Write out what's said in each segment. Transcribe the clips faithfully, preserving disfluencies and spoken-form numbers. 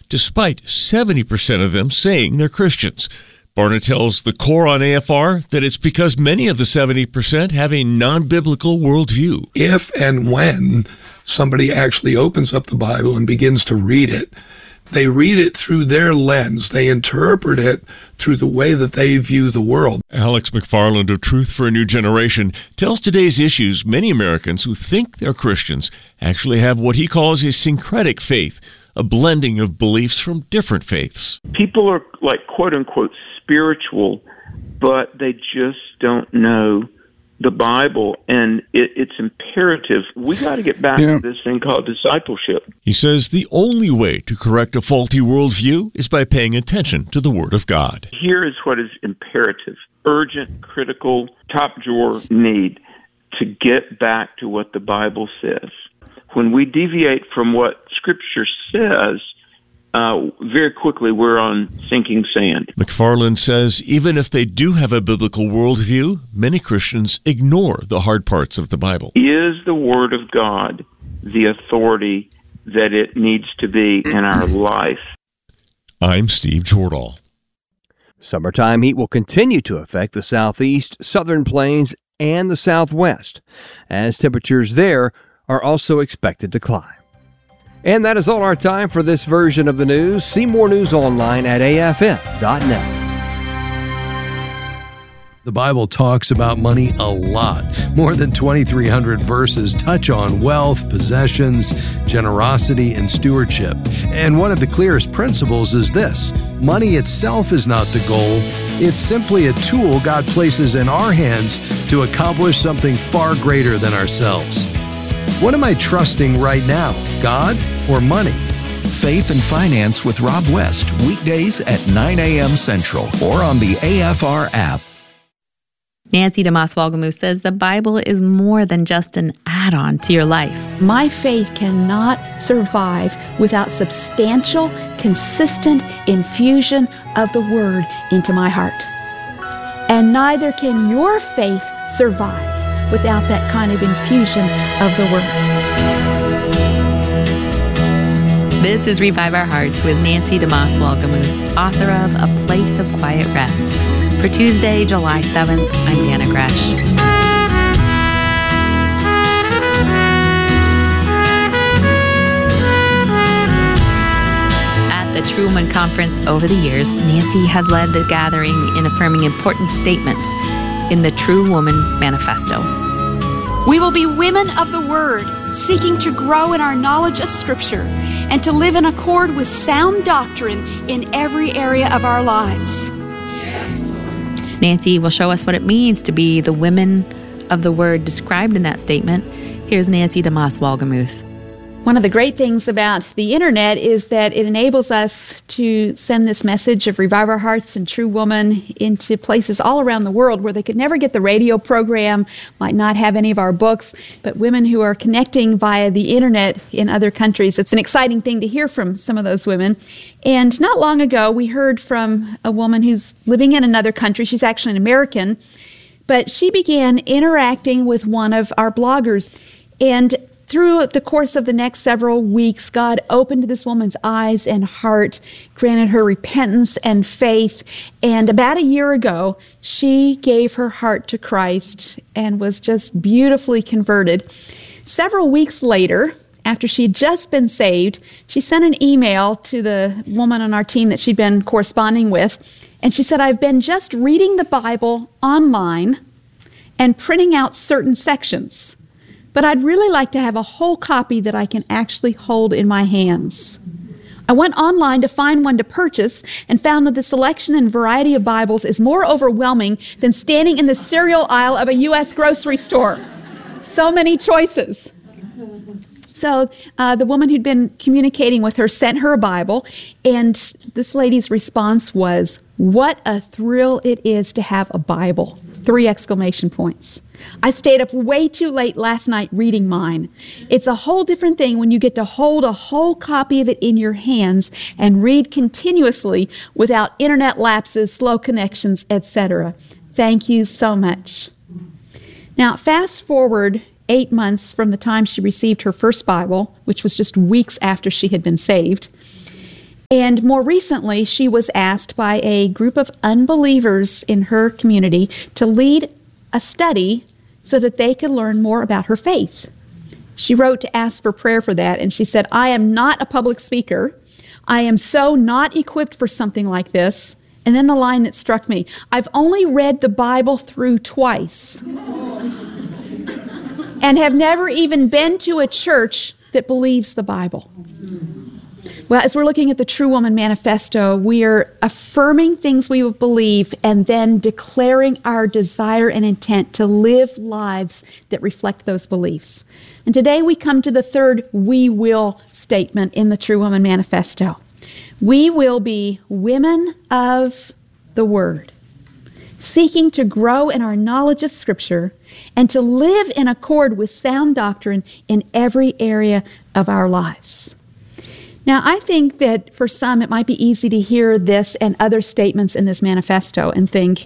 despite seventy percent of them saying they're Christians. Barna tells the Core on A F R that it's because many of the seventy percent have a non-biblical worldview. If and when somebody actually opens up the Bible and begins to read it, they read it through their lens. They interpret it through the way that they view the world. Alex McFarland of Truth for a New Generation tells Today's Issues many Americans who think they're Christians actually have what he calls a syncretic faith, a blending of beliefs from different faiths. People are like quote-unquote spiritual, but they just don't know the Bible, and it, it's imperative. We got to get back yeah. to this thing called discipleship. He says the only way to correct a faulty worldview is by paying attention to the Word of God. Here is what is imperative, urgent, critical, top drawer need to get back to what the Bible says. When we deviate from what Scripture says, Uh, very quickly, we're on sinking sand. McFarland says even if they do have a biblical worldview, many Christians ignore the hard parts of the Bible. Is the Word of God the authority that it needs to be in our life? I'm Steve Jordahl. Summertime heat will continue to affect the southeast, southern plains, and the southwest, as temperatures there are also expected to climb. And that is all our time for this version of the news. See more news online at A F M dot net. The Bible talks about money a lot. More than twenty-three hundred verses touch on wealth, possessions, generosity, and stewardship. And one of the clearest principles is this: money itself is not the goal. It's simply a tool God places in our hands to accomplish something far greater than ourselves. What am I trusting right now, God or money? Faith and Finance with Rob West, weekdays at nine a.m. Central or on the A F R app. Nancy DeMoss Wolgemuth says the Bible is more than just an add-on to your life. My faith cannot survive without substantial, consistent infusion of the Word into my heart. And neither can your faith survive without that kind of infusion of the Word. This is Revive Our Hearts with Nancy DeMoss Wolgemuth, author of A Place of Quiet Rest. For Tuesday, July seventh, I'm Dana Gresh. At the True Woman Conference over the years, Nancy has led the gathering in affirming important statements in the True Woman Manifesto. We will be women of the Word, seeking to grow in our knowledge of Scripture and to live in accord with sound doctrine in every area of our lives. Nancy will show us what it means to be the women of the Word described in that statement. Here's Nancy DeMoss Wolgemuth. One of the great things about the internet is that it enables us to send this message of Revive Our Hearts and True Woman into places all around the world where they could never get the radio program, might not have any of our books, but women who are connecting via the internet in other countries. It's an exciting thing to hear from some of those women. And not long ago, we heard from a woman who's living in another country. She's actually an American, but she began interacting with one of our bloggers. And through the course of the next several weeks, God opened this woman's eyes and heart, granted her repentance and faith. And about a year ago, she gave her heart to Christ and was just beautifully converted. Several weeks later, after she had just been saved, she sent an email to the woman on our team that she'd been corresponding with. And she said, I've been just reading the Bible online and printing out certain sections, but I'd really like to have a whole copy that I can actually hold in my hands. I went online to find one to purchase and found that the selection and variety of Bibles is more overwhelming than standing in the cereal aisle of a U S grocery store. So many choices. So uh, the woman who'd been communicating with her sent her a Bible, and this lady's response was, "What a thrill it is to have a Bible." Three exclamation points. I stayed up way too late last night reading mine. It's a whole different thing when you get to hold a whole copy of it in your hands and read continuously without internet lapses, slow connections, et cetera. Thank you so much. Now, fast forward eight months from the time she received her first Bible, which was just weeks after she had been saved. And more recently, she was asked by a group of unbelievers in her community to lead a study so that they could learn more about her faith. She wrote to ask for prayer for that, and she said, I am not a public speaker. I am so not equipped for something like this. And then the line that struck me, I've only read the Bible through twice and have never even been to a church that believes the Bible. Well, as we're looking at the True Woman Manifesto, we are affirming things we believe and then declaring our desire and intent to live lives that reflect those beliefs. And today we come to the third we will statement in the True Woman Manifesto. We will be women of the Word, seeking to grow in our knowledge of Scripture and to live in accord with sound doctrine in every area of our lives. Now, I think that for some it might be easy to hear this and other statements in this manifesto and think,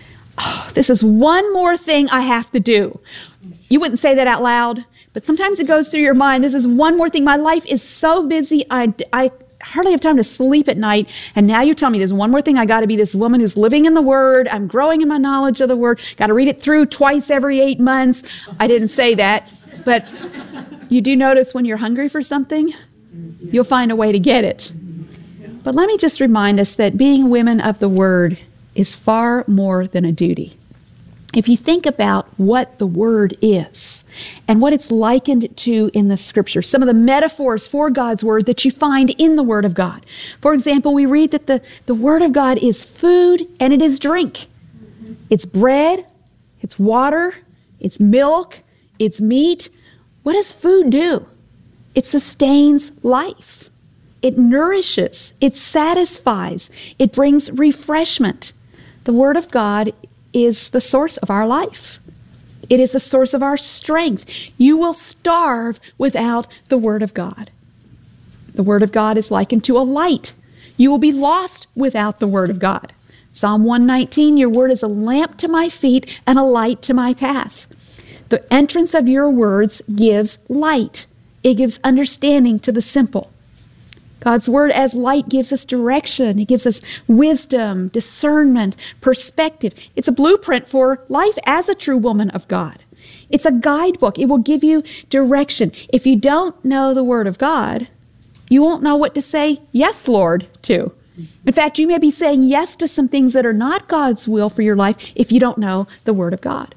oh, this is one more thing I have to do. You wouldn't say that out loud, but sometimes it goes through your mind. This is one more thing. My life is so busy, I, I hardly have time to sleep at night. And now you're telling me there's one more thing. I got to be this woman who's living in the Word. I'm growing in my knowledge of the Word. Got to read it through twice every eight months. I didn't say that, but you do notice when you're hungry for something, you'll find a way to get it. But let me just remind us that being women of the Word is far more than a duty. If you think about what the Word is and what it's likened to in the Scripture, some of the metaphors for God's Word that you find in the Word of God. For example, we read that the, the Word of God is food and it is drink. It's bread, it's water, it's milk, it's meat. What does food do? It sustains life. It nourishes. It satisfies. It brings refreshment. The Word of God is the source of our life. It is the source of our strength. You will starve without the Word of God. The Word of God is likened to a light. You will be lost without the Word of God. Psalm one nineteen, your Word is a lamp to my feet and a light to my path. The entrance of your words gives light. It gives understanding to the simple. God's Word as light gives us direction. It gives us wisdom, discernment, perspective. It's a blueprint for life as a true woman of God. It's a guidebook. It will give you direction. If you don't know the Word of God, you won't know what to say yes, Lord, to. In fact, you may be saying yes to some things that are not God's will for your life if you don't know the Word of God.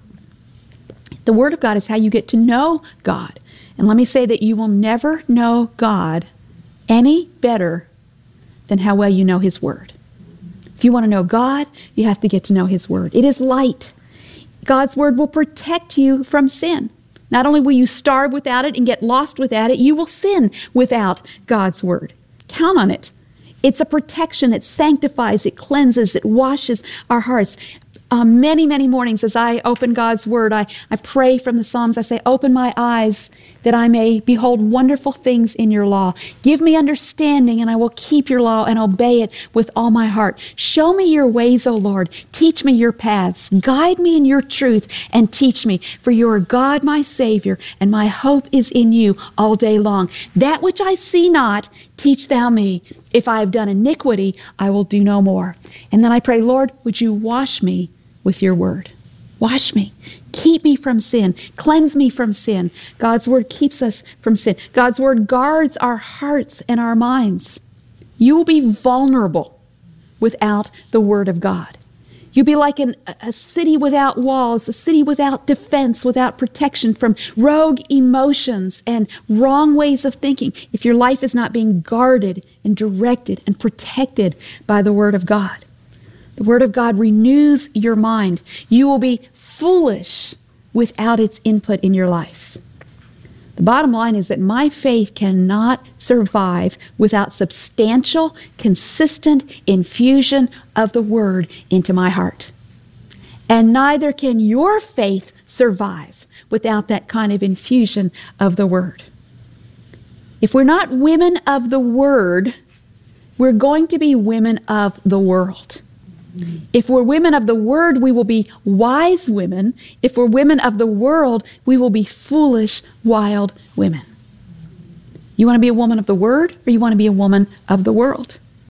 The Word of God is how you get to know God. And let me say that you will never know God any better than how well you know His Word. If you want to know God, you have to get to know His Word. It is light. God's Word will protect you from sin. Not only will you starve without it and get lost without it, you will sin without God's Word. Count on it. It's a protection. It sanctifies, it cleanses, it washes our hearts. Uh, many, many mornings as I open God's Word, I, I pray from the Psalms. I say, open my eyes that I may behold wonderful things in your law. Give me understanding and I will keep your law and obey it with all my heart. Show me your ways, O Lord. Teach me your paths. Guide me in your truth and teach me. For you are God, my Savior, and my hope is in you all day long. That which I see not, teach thou me. If I have done iniquity, I will do no more. And then I pray, Lord, would you wash me with your Word? Wash me. Keep me from sin. Cleanse me from sin. God's Word keeps us from sin. God's Word guards our hearts and our minds. You will be vulnerable without the Word of God. You'll be like an, a city without walls, a city without defense, without protection from rogue emotions and wrong ways of thinking if your life is not being guarded and directed and protected by the Word of God. The Word of God renews your mind. You will be foolish without its input in your life. The bottom line is that my faith cannot survive without substantial, consistent infusion of the Word into my heart. And neither can your faith survive without that kind of infusion of the Word. If we're not women of the Word, we're going to be women of the world. If we're women of the Word, we will be wise women. If we're women of the world, we will be foolish, wild women. You want to be a woman of the Word, or you want to be a woman of the world?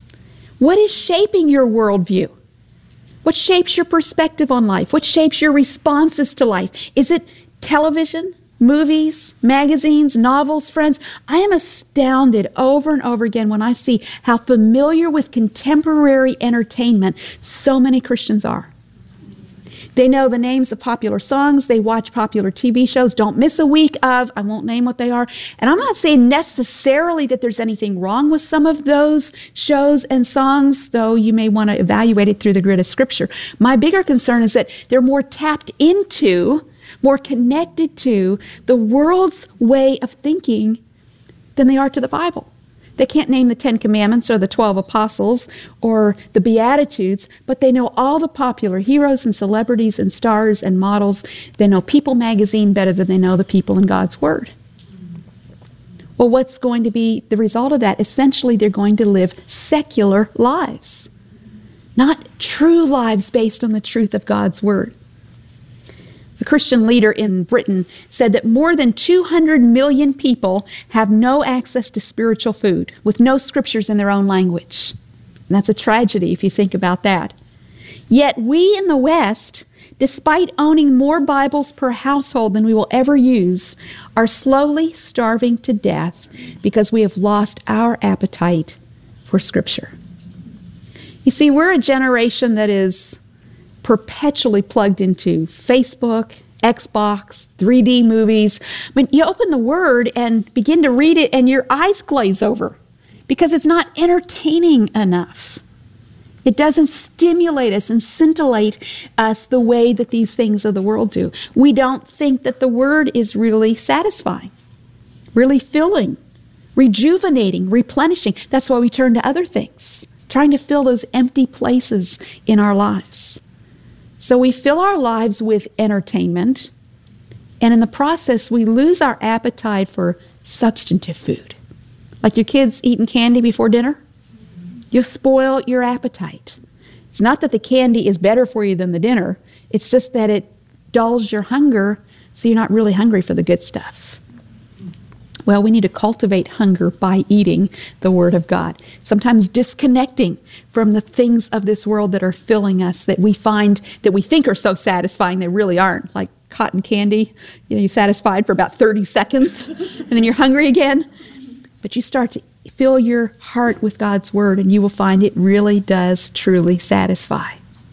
What is shaping your worldview? What shapes your perspective on life? What shapes your responses to life? Is it television, movies, magazines, novels, friends? I am astounded over and over again when I see how familiar with contemporary entertainment so many Christians are. They know the names of popular songs. They watch popular T V shows. Don't miss a week of, I won't name what they are. And I'm not saying necessarily that there's anything wrong with some of those shows and songs, though you may want to evaluate it through the grid of Scripture. My bigger concern is that they're more tapped into, more connected to the world's way of thinking than they are to the Bible. They can't name the Ten Commandments or the Twelve Apostles or the Beatitudes, but they know all the popular heroes and celebrities and stars and models. They know People magazine better than they know the people in God's Word. Well, what's going to be the result of that? Essentially, they're going to live secular lives, not true lives based on the truth of God's Word. A Christian leader in Britain said that more than two hundred million people have no access to spiritual food, with no scriptures in their own language. And that's a tragedy if you think about that. Yet we in the West, despite owning more Bibles per household than we will ever use, are slowly starving to death because we have lost our appetite for Scripture. You see, we're a generation that is perpetually plugged into Facebook, Xbox, three D movies. I mean, you open the Word and begin to read it and your eyes glaze over because it's not entertaining enough. It doesn't stimulate us and scintillate us the way that these things of the world do. We don't think that the Word is really satisfying, really filling, rejuvenating, replenishing. That's why we turn to other things, trying to fill those empty places in our lives. So we fill our lives with entertainment, and in the process, we lose our appetite for substantive food. Like your kids eating candy before dinner, you spoil your appetite. It's not that the candy is better for you than the dinner. It's just that it dulls your hunger, so you're not really hungry for the good stuff. Well, we need to cultivate hunger by eating the Word of God, sometimes disconnecting from the things of this world that are filling us, that we find, that we think are so satisfying, they really aren't, like cotton candy. You know, you're satisfied for about thirty seconds, and then you're hungry again. But you start to fill your heart with God's Word, and you will find it really does truly satisfy.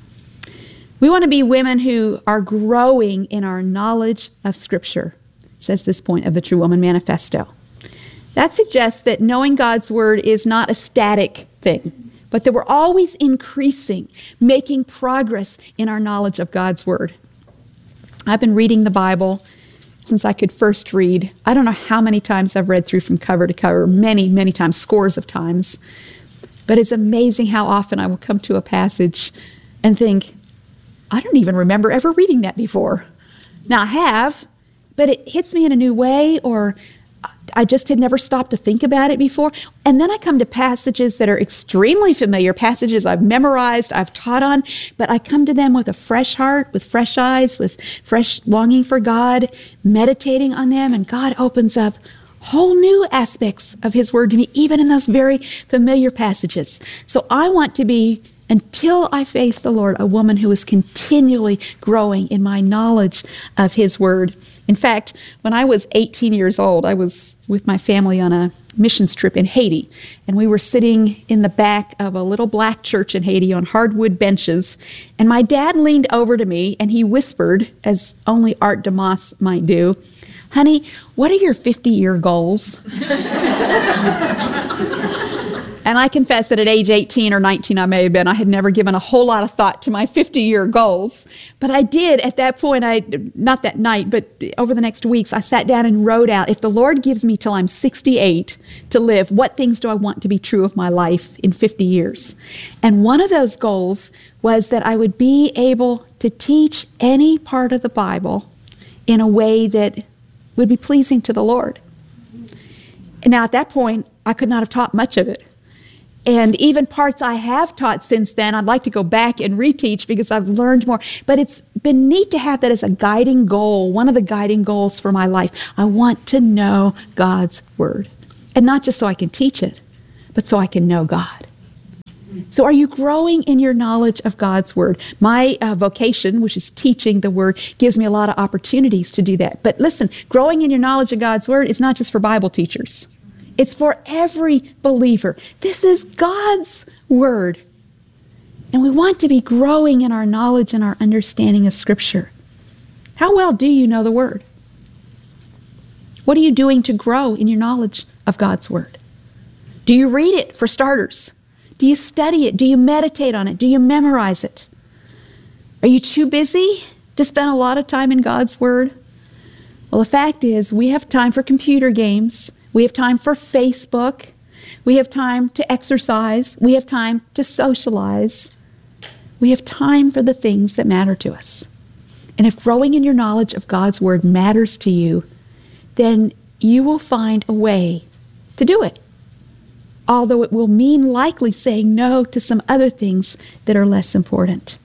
We want to be women who are growing in our knowledge of Scripture, says this point of the True Woman Manifesto. That suggests that knowing God's Word is not a static thing, but that we're always increasing, making progress in our knowledge of God's Word. I've been reading the Bible since I could first read. I don't know how many times I've read through from cover to cover, many, many times, scores of times. But it's amazing how often I will come to a passage and think, I don't even remember ever reading that before. Now I have, but it hits me in a new way, or I just had never stopped to think about it before. And then I come to passages that are extremely familiar, passages I've memorized, I've taught on, but I come to them with a fresh heart, with fresh eyes, with fresh longing for God, meditating on them, and God opens up whole new aspects of His Word to me, even in those very familiar passages. So I want to be, until I face the Lord, a woman who is continually growing in my knowledge of His Word. In fact, when I was eighteen years old, I was with my family on a missions trip in Haiti, and we were sitting in the back of a little black church in Haiti on hardwood benches, and my dad leaned over to me and he whispered, as only Art DeMoss might do, "Honey, what are your fifty-year goals?" And I confess that at age eighteen or nineteen, I may have been, I had never given a whole lot of thought to my fifty-year goals. But I did at that point, I not that night, but over the next weeks, I sat down and wrote out, if the Lord gives me till I'm sixty-eight to live, what things do I want to be true of my life in fifty years? And one of those goals was that I would be able to teach any part of the Bible in a way that would be pleasing to the Lord. And now at that point, I could not have taught much of it. And even parts I have taught since then, I'd like to go back and reteach because I've learned more. But it's been neat to have that as a guiding goal, one of the guiding goals for my life. I want to know God's Word. And not just so I can teach it, but so I can know God. So are you growing in your knowledge of God's Word? My uh, vocation, which is teaching the Word, gives me a lot of opportunities to do that. But listen, growing in your knowledge of God's Word is not just for Bible teachers. It's for every believer. This is God's Word. And we want to be growing in our knowledge and our understanding of Scripture. How well do you know the Word? What are you doing to grow in your knowledge of God's Word? Do you read it, for starters? Do you study it? Do you meditate on it? Do you memorize it? Are you too busy to spend a lot of time in God's Word? Well, the fact is, we have time for computer games. We have time for Facebook. We have time to exercise. We have time to socialize. We have time for the things that matter to us. And if growing in your knowledge of God's Word matters to you, then you will find a way to do it. Although it will mean likely saying no to some other things that are less important.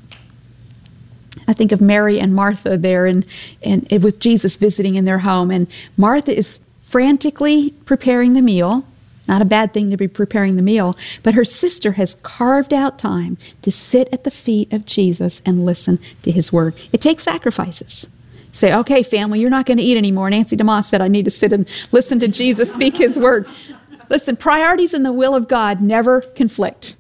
I think of Mary and Martha there and, and with Jesus visiting in their home. And Martha is frantically preparing the meal. Not a bad thing to be preparing the meal. But her sister has carved out time to sit at the feet of Jesus and listen to his word. It takes sacrifices. Say, okay, family, you're not going to eat anymore. Nancy DeMoss said I need to sit and listen to Jesus speak his word. Listen, priorities and the will of God never conflict.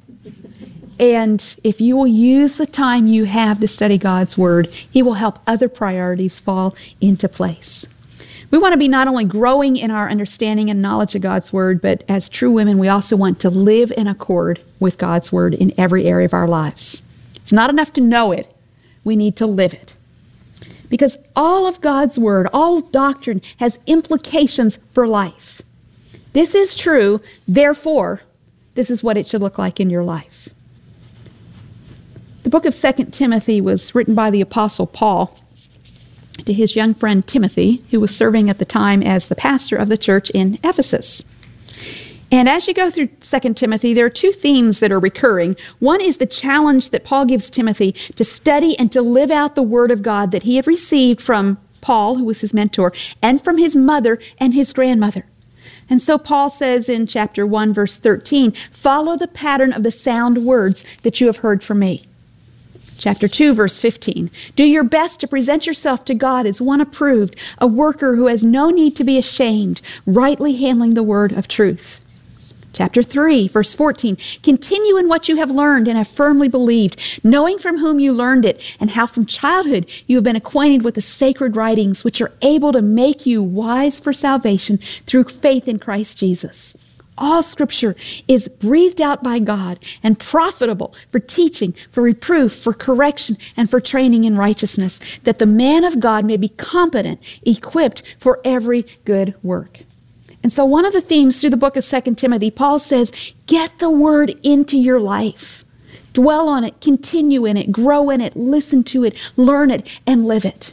And if you will use the time you have to study God's Word, he will help other priorities fall into place. We want to be not only growing in our understanding and knowledge of God's Word, but as true women, we also want to live in accord with God's Word in every area of our lives. It's not enough to know it. We need to live it. Because all of God's Word, all doctrine, has implications for life. This is true, therefore, this is what it should look like in your life. The book of Second Timothy was written by the Apostle Paul to his young friend Timothy, who was serving at the time as the pastor of the church in Ephesus. And as you go through Second Timothy, there are two themes that are recurring. One is the challenge that Paul gives Timothy to study and to live out the Word of God that he had received from Paul, who was his mentor, and from his mother and his grandmother. And so Paul says in chapter one, verse thirteen, follow the pattern of the sound words that you have heard from me. Chapter two, verse fifteen, do your best to present yourself to God as one approved, a worker who has no need to be ashamed, rightly handling the word of truth. Chapter three, verse fourteen, continue in what you have learned and have firmly believed, knowing from whom you learned it, and how from childhood you have been acquainted with the sacred writings, which are able to make you wise for salvation through faith in Christ Jesus. All Scripture is breathed out by God and profitable for teaching, for reproof, for correction, and for training in righteousness, that the man of God may be competent, equipped for every good work. And so one of the themes through the book of Second Timothy, Paul says, get the word into your life. Dwell on it, continue in it, grow in it, listen to it, learn it, and live it.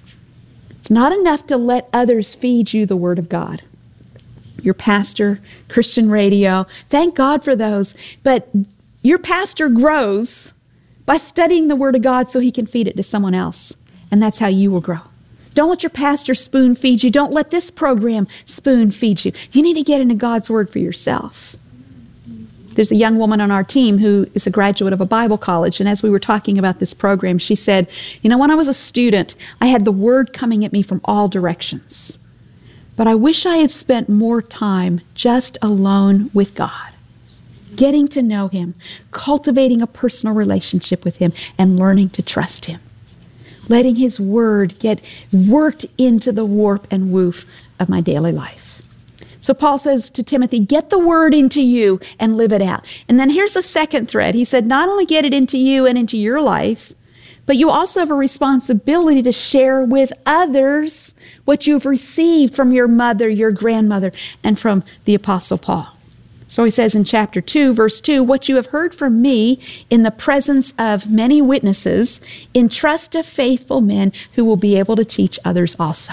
It's not enough to let others feed you the word of God. Your pastor, Christian radio, thank God for those. But your pastor grows by studying the word of God so he can feed it to someone else. And that's how you will grow. Don't let your pastor spoon feed you. Don't let this program spoon feed you. You need to get into God's Word for yourself. There's a young woman on our team who is a graduate of a Bible college, and as we were talking about this program, she said, you know, when I was a student, I had the Word coming at me from all directions. But I wish I had spent more time just alone with God, getting to know Him, cultivating a personal relationship with Him, and learning to trust Him. Letting His Word get worked into the warp and woof of my daily life. So Paul says to Timothy, get the Word into you and live it out. And then here's a second thread. He said, not only get it into you and into your life, but you also have a responsibility to share with others what you've received from your mother, your grandmother, and from the Apostle Paul. So he says in chapter two, verse two, what you have heard from me in the presence of many witnesses, entrust to faithful men who will be able to teach others also.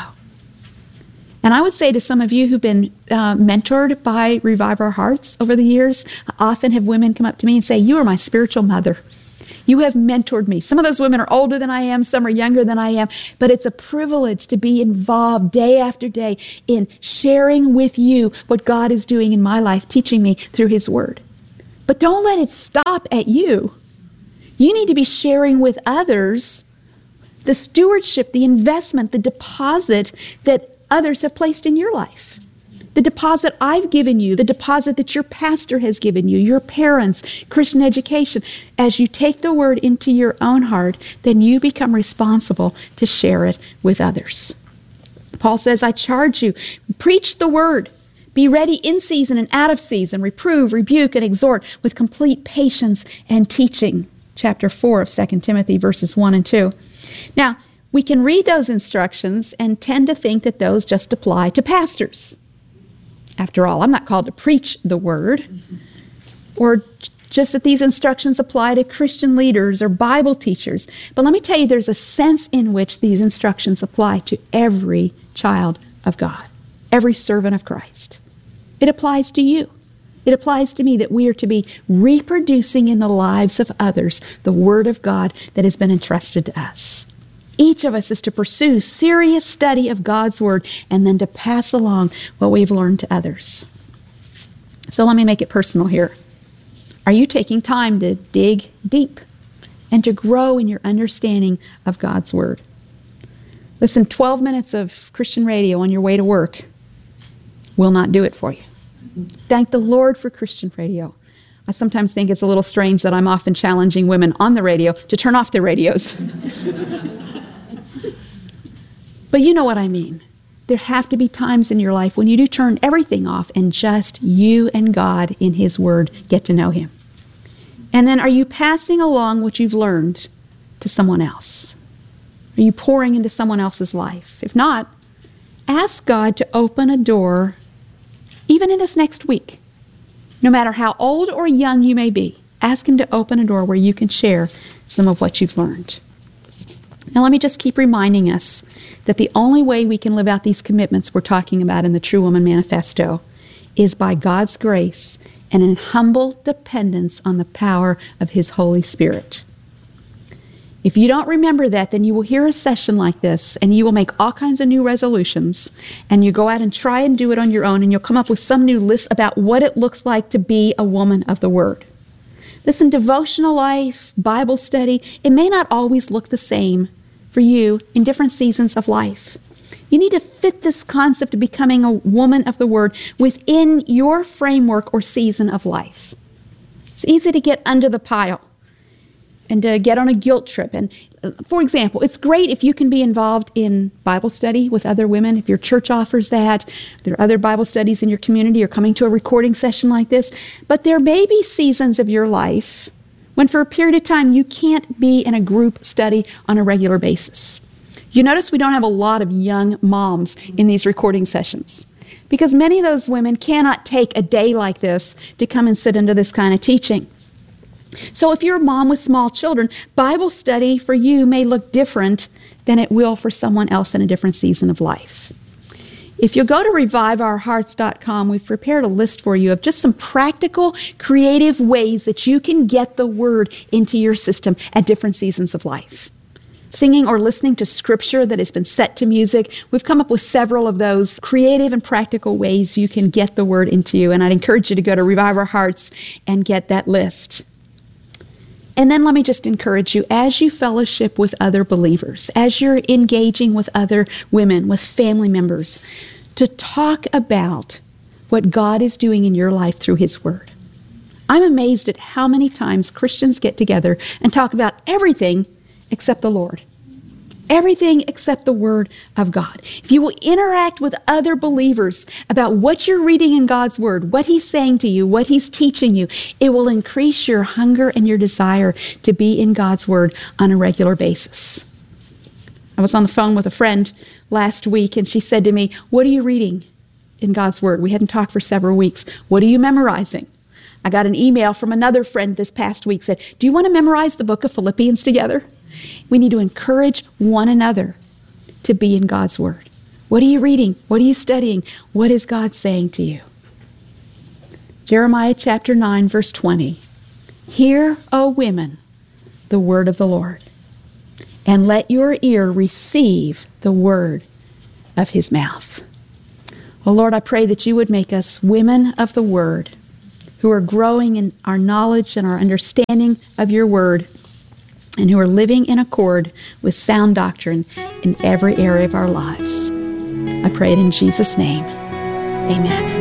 And I would say to some of you who've been uh, mentored by Revive Our Hearts over the years, I often have women come up to me and say, you are my spiritual mother. You have mentored me. Some of those women are older than I am, some are younger than I am, but it's a privilege to be involved day after day in sharing with you what God is doing in my life, teaching me through His Word. But don't let it stop at you. You need to be sharing with others the stewardship, the investment, the deposit that others have placed in your life. The deposit I've given you, the deposit that your pastor has given you, your parents, Christian education. As you take the word into your own heart, then you become responsible to share it with others. Paul says, I charge you, preach the word. Be ready in season and out of season. Reprove, rebuke, and exhort with complete patience and teaching. Chapter four of Second Timothy, verses one and two. Now, we can read those instructions and tend to think that those just apply to pastors. After all, I'm not called to preach the word, or just that these instructions apply to Christian leaders or Bible teachers. But let me tell you, there's a sense in which these instructions apply to every child of God, every servant of Christ. It applies to you. It applies to me that we are to be reproducing in the lives of others the Word of God that has been entrusted to us. Each of us is to pursue serious study of God's Word and then to pass along what we've learned to others. So let me make it personal here. Are you taking time to dig deep and to grow in your understanding of God's Word? Listen, twelve minutes of Christian radio on your way to work will not do it for you. Thank the Lord for Christian radio. I sometimes think it's a little strange that I'm often challenging women on the radio to turn off their radios. But you know what I mean. There have to be times in your life when you do turn everything off and just you and God in His Word get to know Him. And then are you passing along what you've learned to someone else? Are you pouring into someone else's life? If not, ask God to open a door even in this next week. No matter how old or young you may be, ask Him to open a door where you can share some of what you've learned. Now let me just keep reminding us that the only way we can live out these commitments we're talking about in the True Woman Manifesto is by God's grace and in humble dependence on the power of His Holy Spirit. If you don't remember that, then you will hear a session like this and you will make all kinds of new resolutions and you go out and try and do it on your own and you'll come up with some new list about what it looks like to be a woman of the Word. Listen, devotional life, Bible study, it may not always look the same for you in different seasons of life. You need to fit this concept of becoming a woman of the Word within your framework or season of life. It's easy to get under the pile and to get on a guilt trip. And for example, it's great if you can be involved in Bible study with other women, if your church offers that, there are other Bible studies in your community or coming to a recording session like this. But there may be seasons of your life when for a period of time you can't be in a group study on a regular basis. You notice we don't have a lot of young moms in these recording sessions because many of those women cannot take a day like this to come and sit into this kind of teaching. So if you're a mom with small children, Bible study for you may look different than it will for someone else in a different season of life. If you go to revive our hearts dot com, we've prepared a list for you of just some practical, creative ways that you can get the Word into your system at different seasons of life. Singing or listening to Scripture that has been set to music, we've come up with several of those creative and practical ways you can get the Word into you. And I'd encourage you to go to Revive Our Hearts and get that list. And then let me just encourage you, as you fellowship with other believers, as you're engaging with other women, with family members, to talk about what God is doing in your life through His Word. I'm amazed at how many times Christians get together and talk about everything except the Lord. Everything except the Word of God. If you will interact with other believers about what you're reading in God's Word, what He's saying to you, what He's teaching you, it will increase your hunger and your desire to be in God's Word on a regular basis. I was on the phone with a friend last week and she said to me, "What are you reading in God's Word?" We hadn't talked for several weeks. "What are you memorizing?" I got an email from another friend this past week said, "Do you want to memorize the book of Philippians together?" We need to encourage one another to be in God's Word. What are you reading? What are you studying? What is God saying to you? Jeremiah chapter nine, verse twenty. "Hear, O women, the word of the Lord, and let your ear receive the word of His mouth." Oh Lord, I pray that you would make us women of the Word, who are growing in our knowledge and our understanding of your word, and who are living in accord with sound doctrine in every area of our lives. I pray it in Jesus' name. Amen.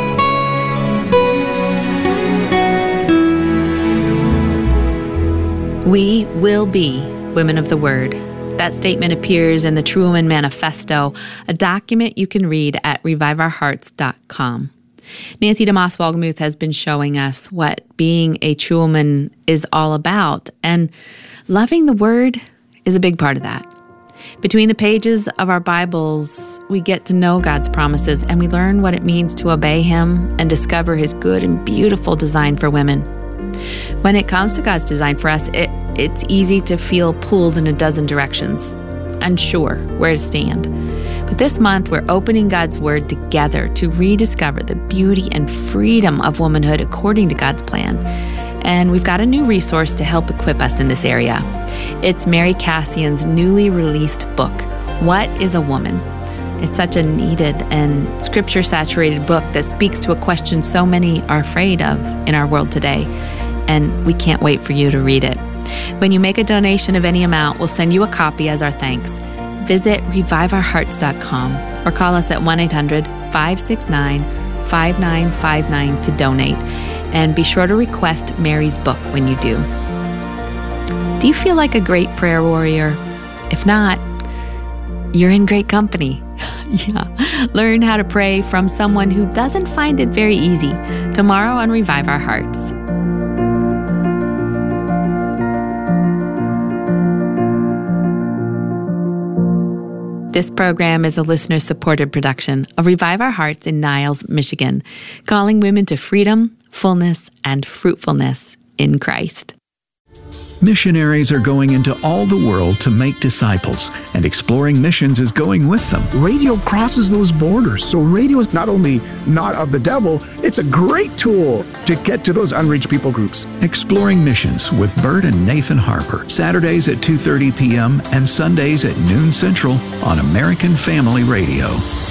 We will be women of the Word. That statement appears in the True Woman Manifesto, a document you can read at revive our hearts dot com. Nancy DeMoss Wolgemuth has been showing us what being a true woman is all about, and loving the Word is a big part of that. Between the pages of our Bibles, we get to know God's promises, and we learn what it means to obey Him and discover His good and beautiful design for women. When it comes to God's design for us, it, it's easy to feel pulled in a dozen directions, unsure where to stand. But this month, we're opening God's Word together to rediscover the beauty and freedom of womanhood according to God's plan. And we've got a new resource to help equip us in this area. It's Mary Cassian's newly released book, What is a Woman? It's such a needed and scripture-saturated book that speaks to a question so many are afraid of in our world today. And we can't wait for you to read it. When you make a donation of any amount, we'll send you a copy as our thanks. Visit revive our hearts dot com or call us at one eight hundred, five six nine, five nine five nine to donate. And be sure to request Mary's book when you do. Do you feel like a great prayer warrior? If not, you're in great company. Yeah. Learn how to pray from someone who doesn't find it very easy tomorrow on Revive Our Hearts. This program is a listener-supported production of Revive Our Hearts in Niles, Michigan, calling women to freedom, fullness, and fruitfulness in Christ. Missionaries are going into all the world to make disciples, and Exploring Missions is going with them. Radio crosses those borders, so radio is not only not of the devil, it's a great tool to get to those unreached people groups. Exploring Missions with Bert and Nathan Harper, Saturdays at two thirty p.m. and Sundays at noon Central on American Family Radio.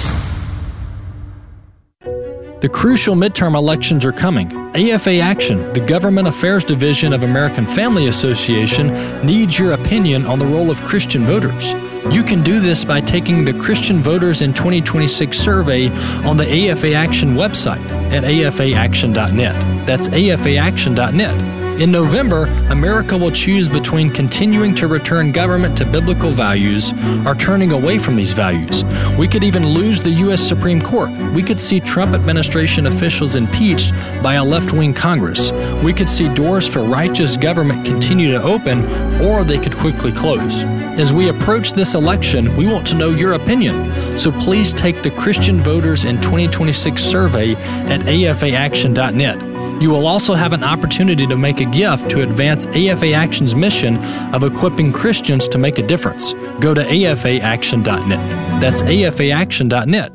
The crucial midterm elections are coming. A F A Action, the Government Affairs Division of American Family Association, needs your opinion on the role of Christian voters. You can do this by taking the Christian Voters in twenty twenty-six survey on the A F A Action website at A F A action dot net. That's A F A action dot net. In November, America will choose between continuing to return government to biblical values or turning away from these values. We could even lose the U S Supreme Court. We could see Trump administration officials impeached by a left-wing Congress. We could see doors for righteous government continue to open, or they could quickly close. As we approach this election, we want to know your opinion. So please take the Christian Voters in twenty twenty-six survey at A F A action dot net. You will also have an opportunity to make a gift to advance A F A Action's mission of equipping Christians to make a difference. Go to A F A action dot net. That's A F A action dot net.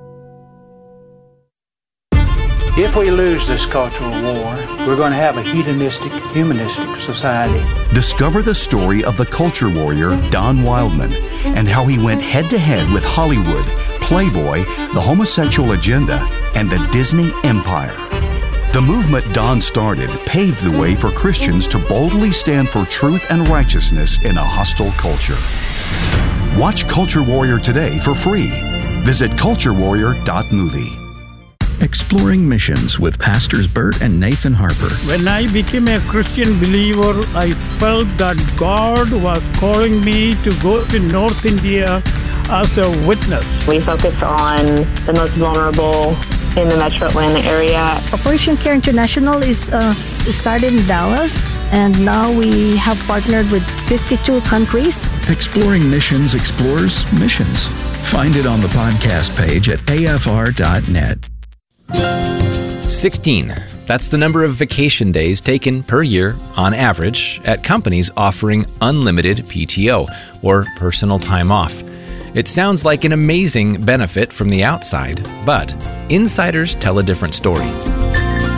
If we lose this cultural war, we're going to have a hedonistic, humanistic society. Discover the story of the culture warrior Don Wildman and how he went head-to-head with Hollywood, Playboy, the homosexual agenda, and the Disney Empire. The movement Don started paved the way for Christians to boldly stand for truth and righteousness in a hostile culture. Watch Culture Warrior today for free. Visit culture warrior dot movie. Exploring Missions with Pastors Bert and Nathan Harper. When I became a Christian believer, I felt that God was calling me to go to North India as a witness. We focus on the most vulnerable in the Metro Atlanta area. Operation Care International is uh, started in Dallas, and now we have partnered with fifty-two countries. Exploring Missions explores missions. Find it on the podcast page at A F R dot net. sixteen. That's the number of vacation days taken per year on average at companies offering unlimited P T O, or personal time off. It sounds like an amazing benefit from the outside, but insiders tell a different story.